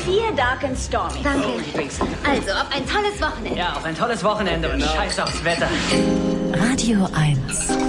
4 Dark and Stormy. Danke. Oh, ich drink's. Also, auf ein tolles Wochenende. Ja, auf ein tolles Wochenende und scheiß aufs Wetter. Radio 1